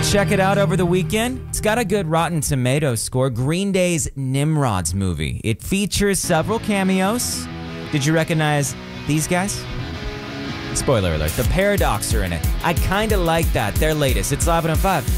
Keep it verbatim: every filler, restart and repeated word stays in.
check it out over the weekend. It's got a good Rotten Tomatoes score. Green Day's Nimrod's movie. It features several cameos. Did you recognize these guys? Spoiler alert, The Paradox are in it. I kinda like that. Their latest. It's live at five.